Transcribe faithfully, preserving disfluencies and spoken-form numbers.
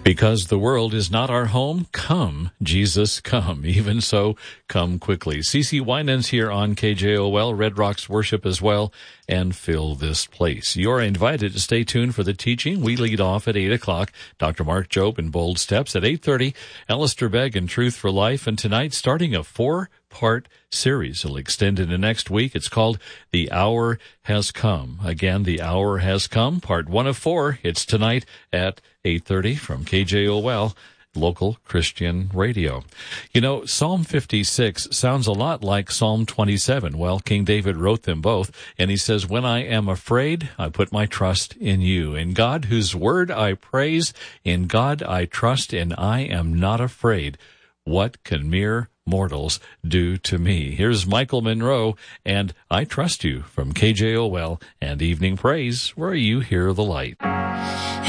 Because the world is not our home, come, Jesus, come. Even so, come quickly. CeCe Winans here on K J O L, Red Rocks Worship as well, and fill this place. You're invited to stay tuned for the teaching. We lead off at eight o'clock. Doctor Mark Jobe in Bold Steps at eight thirty. Alistair Begg in Truth for Life. And tonight, starting a four-part series. It'll extend into next week. It's called The Hour Has Come. Again, The Hour Has Come, part one of four. It's tonight at eight thirty from K J O L, local Christian radio. You know, Psalm fifty-six sounds a lot like Psalm twenty-seven. Well, King David wrote them both, and he says, when I am afraid, I put my trust in you. In God, whose word I praise, in God I trust, and I am not afraid. What can mere mortals do to me? Here's Michael Monroe, and I Trust You from K J O L and Evening Praise, where you hear the light.